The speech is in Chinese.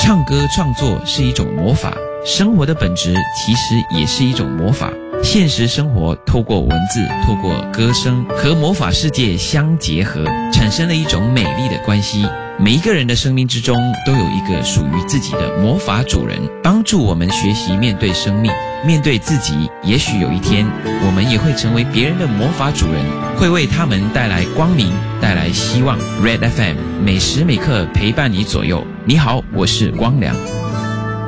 唱歌创作是一种魔法，生活的本质其实也是一种魔法。现实生活透过文字，透过歌声和魔法世界相结合，产生了一种美丽的关系。每一个人的生命之中都有一个属于自己的魔法主人，帮助我们学习面对生命，面对自己。也许有一天我们也会成为别人的魔法主人，会为他们带来光明，带来希望。 Red FM 每时每刻陪伴你左右。你好，我是光良。